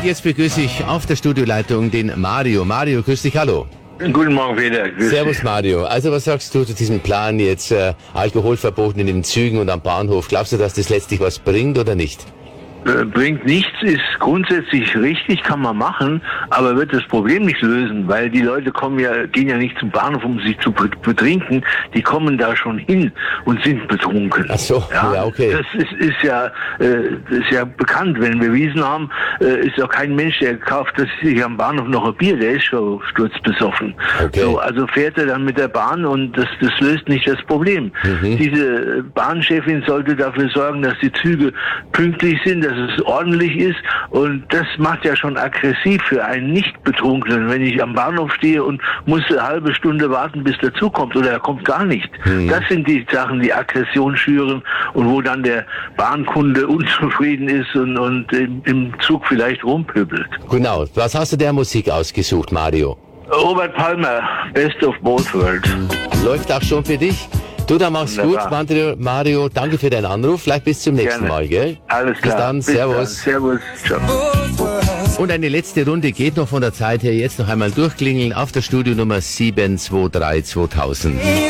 Und jetzt begrüße ich auf der Studioleitung den Mario. Mario, grüß dich, hallo. Guten Morgen, Peter. Servus, Mario. Also was sagst du zu diesem Plan jetzt, Alkoholverboten in den Zügen und am Bahnhof? Glaubst du, dass das letztlich was bringt oder nicht? Bringt nichts, ist grundsätzlich richtig, kann man machen, aber wird das Problem nicht lösen, weil die Leute gehen ja nicht zum Bahnhof, um sich zu betrinken, die kommen da schon hin und sind betrunken. Ach so, ja okay. Das ist ja bekannt, wenn wir Wiesen haben, ist auch kein Mensch, der kauft sich am Bahnhof noch ein Bier, der ist schon sturzbesoffen. Okay. So, also fährt er dann mit der Bahn und das löst nicht das Problem. Diese Bahnchefin sollte dafür sorgen, dass die Züge pünktlich sind, dass es ordentlich ist, und das macht ja schon aggressiv für einen Nicht-Betrunkenen, wenn ich am Bahnhof stehe und muss eine halbe Stunde warten, bis der Zug kommt, oder er kommt gar nicht. Das sind die Sachen, die Aggression schüren und wo dann der Bahnkunde unzufrieden ist und im Zug vielleicht rumpöbelt. Genau. Was hast du der Musik ausgesucht, Mario? Robert Palmer, Best of Both Worlds. Läuft auch schon für dich? Du, dann mach's Wunderbar. gut, Mario, danke für deinen Anruf. Vielleicht bis zum nächsten Mal, gell? Alles klar. Bis dann, servus. Servus. Ciao. Und eine letzte Runde geht noch von der Zeit her. Jetzt noch einmal durchklingeln auf der Studionummer 723 2000.